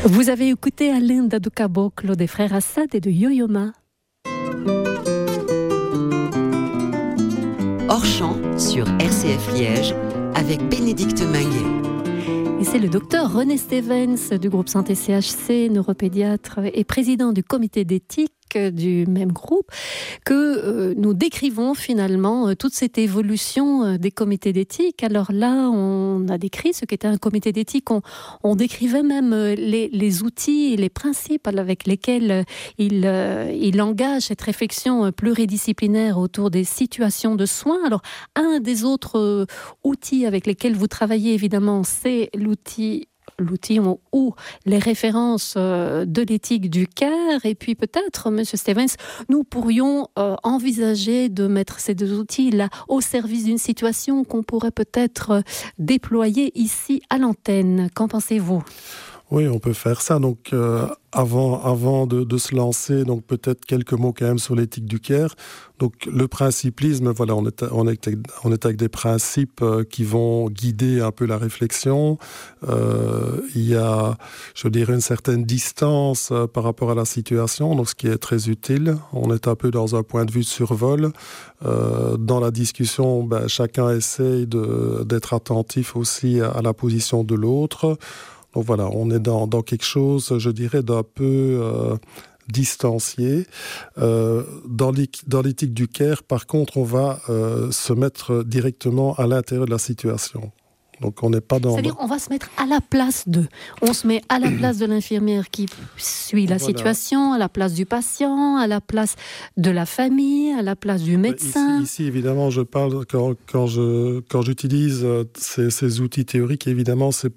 Vous avez écouté Alain Dadou Caboclo des frères Assad et de Yo-Yo Ma. Hors champ sur RCF Liège avec Bénédicte Minguet. Et c'est le docteur René Stevens du groupe Santé CHC, neuropédiatre et président du comité d'éthique du même groupe, que nous décrivons finalement toute cette évolution des comités d'éthique. Alors là, on a décrit ce qu'était un comité d'éthique, on décrivait même les outils et les principes avec lesquels il engage cette réflexion pluridisciplinaire autour des situations de soins. Alors, un des autres outils avec lesquels vous travaillez, évidemment, c'est l'outil ou les références de l'éthique du CARE. Et puis peut-être, Monsieur Stevens, nous pourrions envisager de mettre ces deux outils-là au service d'une situation qu'on pourrait peut-être déployer ici à l'antenne. Qu'en pensez-vous ? Oui, on peut faire ça. Donc, avant de se lancer, donc peut-être quelques mots quand même sur l'éthique du CARE. Donc, le principlisme, voilà, on est avec des principes qui vont guider un peu la réflexion. Il y a, je dirais, une certaine distance par rapport à la situation, donc ce qui est très utile. On est un peu dans un point de vue de survol. Dans la discussion, chacun essaye d'être attentif aussi à la position de l'autre. Donc voilà, on est dans quelque chose, je dirais, d'un peu distancié. Dans l'éthique du CARE, par contre, on va se mettre directement à l'intérieur de la situation. Donc on n'est pas dans... C'est-à-dire on va se mettre à la place d'eux. On se met à la place de l'infirmière qui suit la situation, à la place du patient, à la place de la famille, à la place du médecin. Ici évidemment, je parle quand j'utilise ces outils théoriques, évidemment, c'est